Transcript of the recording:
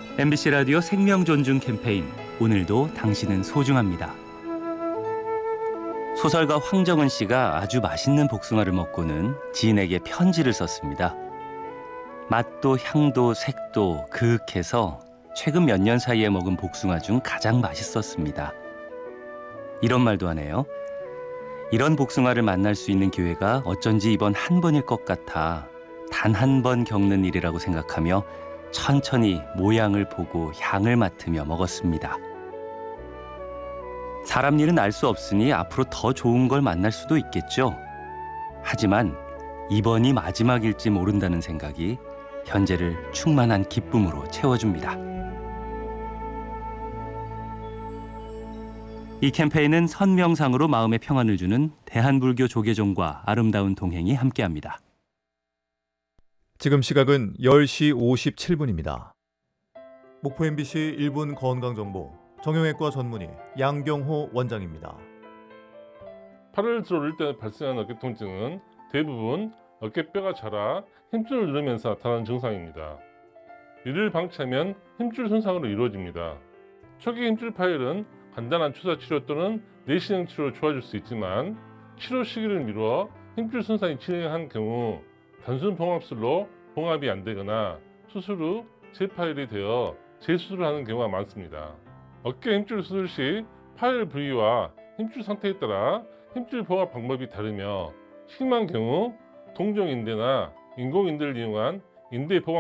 MBC 라디오 생명 존중 캠페인 오늘도 당신은 소중합니다. 소설가 황정은 씨가 아주 맛있는 복숭아를 먹고는 지인에게 편지를 썼습니다. 맛도 향도 색도 그윽해서 최근 몇 년 사이에 먹은 복숭아 중 가장 맛있었습니다. 이런 말도 하네요. 이런 복숭아를 만날 수 있는 기회가 어쩐지 이번 한 번일 것 같아 단 한 번 겪는 일이라고 생각하며 천천히 모양을 보고 향을 맡으며 먹었습니다. 사람 일은 알 수 없으니 앞으로 더 좋은 걸 만날 수도 있겠죠. 하지만 이번이 마지막일지 모른다는 생각이 현재를 충만한 기쁨으로 채워줍니다. 이 캠페인은 선명상으로 마음의 평안을 주는 대한불교 조계종과 아름다운 동행이 함께합니다. 지금 시각은 10시 57분입니다. 목포 MBC 1분 건강정보 정형외과 전문의 양경호 원장입니다. 팔을 들어 올릴 때 발생하는 어깨 통증은 대부분 어깨뼈가 자라 힘줄을 누르면서 나타나는 증상입니다. 이를 방치하면 힘줄 손상으로 이루어집니다. 초기 힘줄 파열은 간단한 주사 치료 또는 내시경 치료로 좋아질 수 있지만 치료 시기를 미루어 힘줄 손상이 진행한 경우 단순 봉합술로 봉합이 안 되거나 수술 후 재파열이 되어 재수술을 하는 경우가 많습니다. 어깨 힘줄 수술 시 파열 부위와 힘줄 상태에 따라 힘줄 봉합 방법이 다르며 심한 경우 동종인대나 인공인대를 이용한 인대 봉합